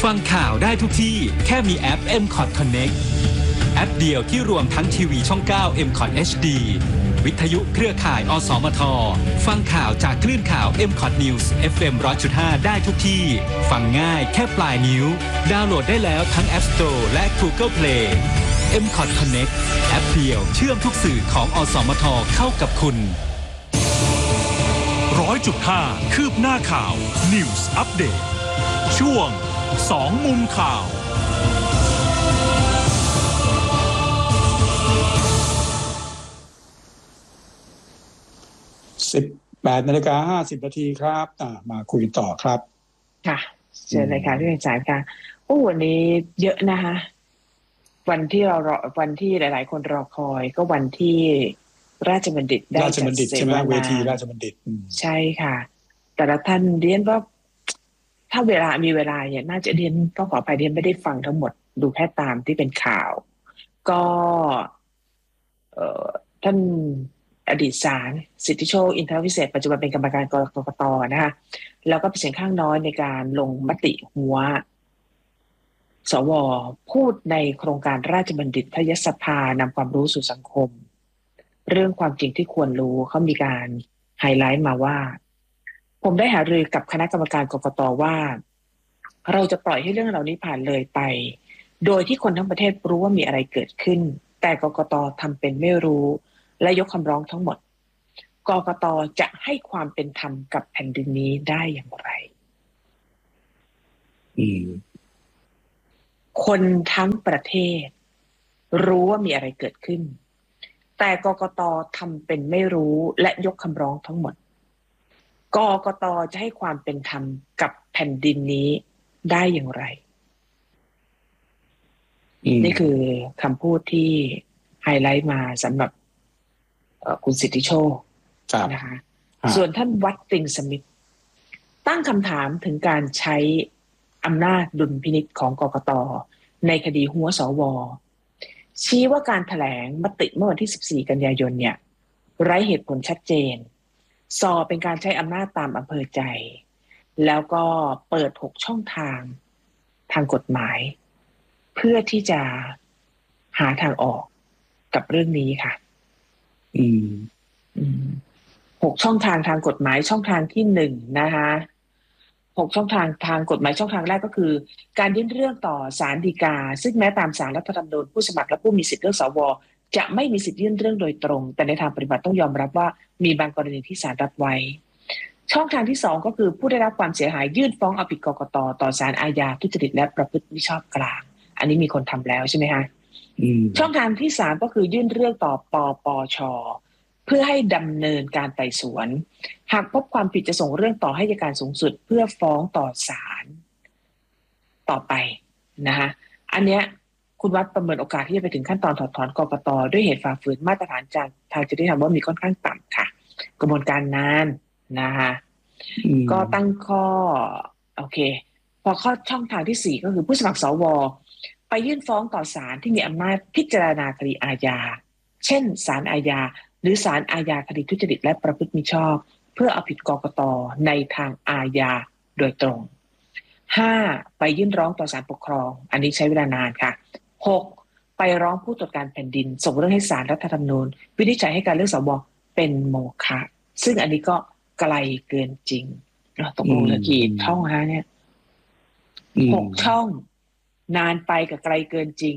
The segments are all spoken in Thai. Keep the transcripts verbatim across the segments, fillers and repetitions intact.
ฟังข่าวได้ทุกที่แค่มีแอป เอ็ม คอท Connect แอปเดียวที่รวมทั้งทีวีช่อง เก้า เอ็ม คอท เอช ดี วิทยุเครือข่ายอสมทฟังข่าวจากคลื่นข่าว เอ็ม คอท News เอฟ เอ็ม หนึ่งร้อยจุดห้า ได้ทุกที่ฟังง่ายแค่ปลายนิ้วดาวน์โหลดได้แล้วทั้ง App Store และ Google Play เอ็ม คอท Connect แอปเดียวเชื่อมทุกสื่อของอสมทเข้ากับคุณร้อยจุดห้าคืบหน้าข่าว News Update ช่วงสองมุมข่าวสิบแปดนาฬิกาห้าสิบนาทีครับมาคุยต่อครับค่ะเชิญเลยค่ะพี่เป็นสายค่ะโอ้วันนี้เยอะนะคะวันที่เรารอวันที่หลายๆคนรอคอยก็วันที่ราชบัณฑิตได้จัดเสวนาเวทีราชบัณฑิตใช่ค่ะแต่ละท่านเรียนว่าถ้าเวลามีเวลาเนี่ยน่าจะเรียนต้องขออภัยเรียนไม่ได้ฟังทั้งหมดดูแค่ตามที่เป็นข่าวก็เอ่อท่านอดีตศาลสิทธิโชคอินทรวิเศษปัจจุบันเป็นกรรมการกกต.นะคะแล้วก็เป็นเสียงข้างน้อยในการลงมติหัวสวพูดในโครงการราชบัณฑิตยสภานำความรู้สู่สังคมเรื่องความจริงที่ควรรู้เขามีการไฮไลท์มาว่าผมได้หารือกับคณะกรรมการกกต.ว่าเราจะปล่อยให้เรื่องเหล่านี้ผ่านเลยไปโดยที่คนทั้งประเทศรู้ว่ามีอะไรเกิดขึ้นแต่กกต.ทำเป็นไม่รู้และยกคำร้องทั้งหมดกกต.จะให้ความเป็นธรรมกับแผ่นดินนี้ได้อย่างไรอืมคนทั้งประเทศรู้ว่ามีอะไรเกิดขึ้นแต่กกต.ทำเป็นไม่รู้และยกคำร้องทั้งหมดกกต.จะให้ความเป็นธรรมกับแผ่นดินนี้ได้อย่างไรนี่คือคำพูดที่ไฮไลท์มาสำหรับคุณสิทธิโชคนะคะส่วนท่านวัดติงสมิธตั้งคำถามถึงการใช้อำนาจดุลพินิจของกกต.ในคดีหัวสวชี้ว่าการแถลงมติเมื่อวันที่สิบสี่กันยายนเนี่ยไร้เหตุผลชัดเจนสอเป็นการใช้อำนาจตามอำเภอใจแล้วก็เปิดหกช่องทางทางกฎหมายเพื่อที่จะหาทางออกกับเรื่องนี้ค่ะอืมอืมหกช่องทางทางกฎหมายช่องทางที่หนึ่งนะคะหกช่องทางทางกฎหมายช่องทางแรกก็คือการยื่นเรื่องต่อศาลฎีกาซึ่งแม้ตามศาลรัฐธรรมนูญผู้สมัครและผู้มีสิทธิ์เลือกสวจะไม่มีสิทธิ์ยื่นเรื่องโดยตรงแต่ในทางปฏิบัติต้องยอมรับว่ามีบางกรณีที่ศาลรับไว้ช่องทางที่สองก็คือผู้ได้รับความเสียหายยื่นฟ้องเอาผิดกกต.ต่อศาลอาญาทุจริตและประพฤติมิชอบกลางอันนี้มีคนทำแล้วใช่ไหมคะช่องทางที่สามก็คือยื่นเรื่องต่อปปช.เพื่อให้ดำเนินการไต่สวนหากพบความผิดจะส่งเรื่องต่อให้อัยการสูงสุดเพื่อฟ้องต่อศาลต่อไปนะคะอันเนี้ยคุณวัดประเมินโอกาสที่จะไปถึงขั้นตอนถอดถอนกกต.ด้วยเหตุฝ่าฝืนมาตรฐานจากทางจริยธรรมว่ามีค่อนข้างต่ำค่ะกระบวนการนานนะคะก็ตั้งข้อโอเคพอข้อช่องทางที่สี่ก็คือผู้สมัครสวไปยื่นฟ้องต่อศาลที่มีอำนาจพิจารณาคดีอาญาเช่นศาลอาญาหรือศาลอาญาคดีทุจริตและประพฤติมิชอบเพื่อเอาผิดกกต.ในทางอาญาโดยตรงห้าไปยื่นร้องต่อศาลปกครองอันนี้ใช้เวลานานค่ะหกไปร้องผู้ตรวจการแผ่นดินส่งเรื่องให้ศาลรัฐธรรมนูญวินิจฉัยให้การเลือกสวเป็นโมฆะซึ่งอันนี้ก็ไกลเกินจริงตกลงเหลือกี่ช่องฮะเนี่ยหกช่องนานไปกับไกลเกินจริง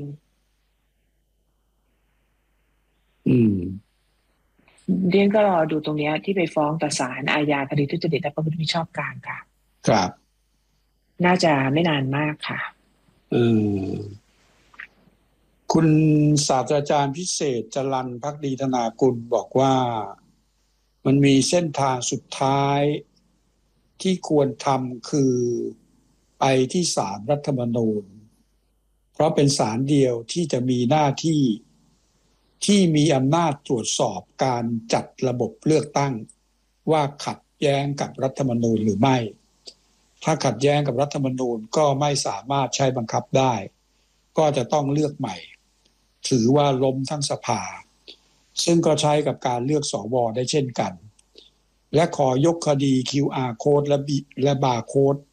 อืมเรียนก็รอดูตรงนี้ที่ไปฟ้องต่อศาลอาญาคดีทุจริตและประพฤติมิชอบกลางค่ะครับน่าจะไม่นานมากค่ะอืมคุณศาสตราจารย์พิเศษจรัญภักดีธนากุลบอกว่ามันมีเส้นทางสุดท้ายที่ควรทำคือไปที่ศาลรัฐธรรมนูญเพราะเป็นศาลเดียวที่จะมีหน้าที่ที่มีอำนาจตรวจสอบการจัดระบบเลือกตั้งว่าขัดแย้งกับรัฐธรรมนูญหรือไม่ถ้าขัดแย้งกับรัฐธรรมนูญก็ไม่สามารถใช้บังคับได้ก็จะต้องเลือกใหม่ถือว่าล้มทั้งสภาซึ่งก็ใช้กับการเลือกสวได้เช่นกันและขอยกคดี คิว อาร์ Code และและ Barcode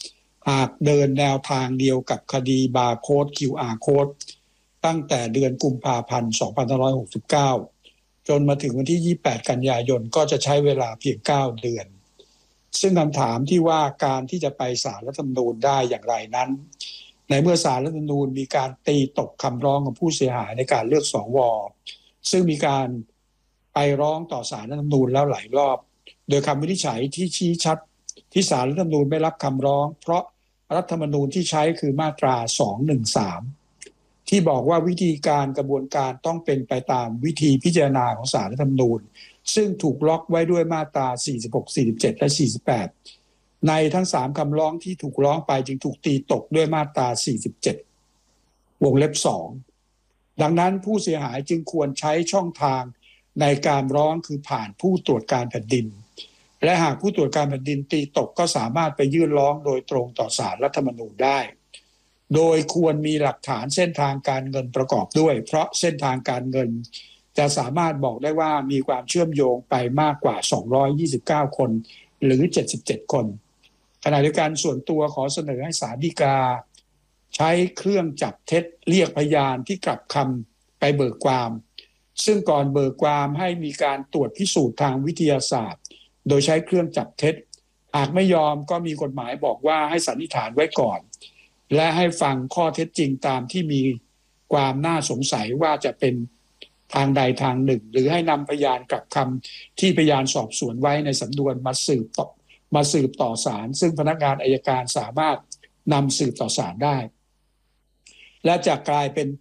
หากเดินแนวทางเดียวกับคดีบาร์โค้ด คิว อาร์ Code ตั้งแต่เดือนกุมภาพันธ์ สองพันห้าร้อยหกสิบเก้า จนมาถึงวันที่ ยี่สิบแปด กันยายนก็จะใช้เวลาเพียง เก้า เดือน ซึ่งคำถามที่ว่าการที่จะไปศาลรัฐธรรมนูญได้อย่างไรนั้นในเมื่อศาลรัฐธรรมนูญมีการตีตกคำร้องของผู้เสียหายในการเลือกสวซึ่งมีการไปร้องต่อศาลรัฐธรรมนูญแล้วหลายรอบโดยคำวินิจฉัยที่ชี้ชัดที่ศาลรัฐธรรมนูญไม่รับคำร้องเพราะรัฐธรรมนูญที่ใช้คือมาตราสองหนึ่งสามที่บอกว่าวิธีการกระบวนการต้องเป็นไปตามวิธีพิจารณาของศาลรัฐธรรมนูญซึ่งถูกล็อกไว้ด้วยมาตราสี่สิบหก สี่สิบเจ็ดและสี่สิบแปดในทั้งสามคำร้องที่ถูกร้องไปจึงถูกตีตกด้วยมาตราสี่สิบเจ็ดวงเล็บสองดังนั้นผู้เสียหายจึงควรใช้ช่องทางในการร้องคือผ่านผู้ตรวจการแผ่นดินและหากผู้ตรวจการแผ่นดินตีตกก็สามารถไปยื่นร้องโดยตรงต่อศาลรัฐธรรมนูญได้โดยควรมีหลักฐานเส้นทางการเงินประกอบด้วยเพราะเส้นทางการเงินจะสามารถบอกได้ว่ามีความเชื่อมโยงไปมากกว่าสองร้อยยี่สิบเก้าคนหรือเจ็ดสิบเจ็ดคนขณะเดียวกันส่วนตัวขอเสนอให้ศาลฎีกาใช้เครื่องจับเท็จเรียกพยานที่กลับคำไปเบิกความซึ่งก่อนเบิกความให้มีการตรวจพิสูจน์ทางวิทยาศาสตร์โดยใช้เครื่องจับเท็จหากไม่ยอมก็มีกฎหมายบอกว่าให้สันนิษฐานไว้ก่อนและให้ฟังข้อเท็จจริงตามที่มีความน่าสงสัยว่าจะเป็นทางใดทางหนึ่งหรือให้นำพยานกลับคำที่พยานสอบสวนไว้ในสำนวนมาสืบต่อมาสืบต่อศาลซึ่งพนักงานอัยการสามารถนำสืบต่อศาลได้และจะกลายเป็น